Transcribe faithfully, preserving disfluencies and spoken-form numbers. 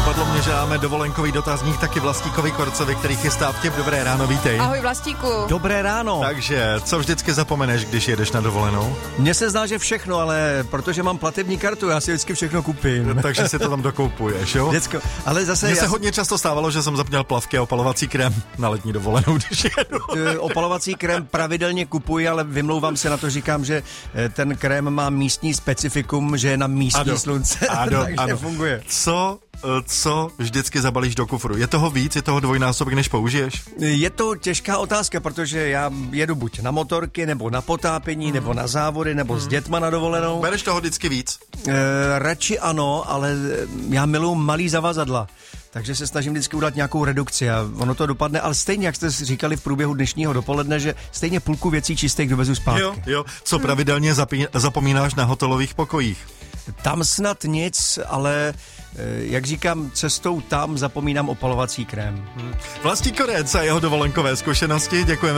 Napadlo mě, že máme dovolenkový dotazník taky Vlastíkovi Korcovi, který chystá vtip. Dobré ráno, vítej. Ahoj Vlastíku. Dobré ráno. Takže, co vždycky zapomeneš, když jedeš na dovolenou? Mně se zdá, že všechno, ale protože mám platební kartu, já si vždycky všechno koupím. Takže si to tam dokoupuješ, jo? Vždycky, ale zase... Mně já... se hodně často stávalo, že jsem zapomněl plavky a opalovací krém na letní dovolenou, když jedu. Opalovací krém pravidelně kupuji, ale vymlouvám se na to, říkám, že ten krém má místní specifikum, že je na místní ano, slunce, ano, takže ano. funguje. Co, co vždycky zabalíš do kufru? Je toho víc, je toho dvojnásobek, než použiješ? Je to těžká otázka, protože já jedu buď na motorky, nebo na potápění, hmm. nebo na závody, nebo hmm. s dětma na dovolenou. Bereš toho vždycky víc? E, radši ano, ale já miluji malý zavazadla. Takže se snažím vždycky udělat nějakou redukci a ono to dopadne, ale stejně, jak jste říkali v průběhu dnešního dopoledne, že stejně půlku věcí čistých dovezu zpátky. Jo, jo. Co pravidelně zapí- zapomínáš na hotelových pokojích? Tam snad nic, ale jak říkám, cestou tam zapomínám opalovací krém. Vlastík Korec a jeho dovolenkové zkušenosti. Děkujeme.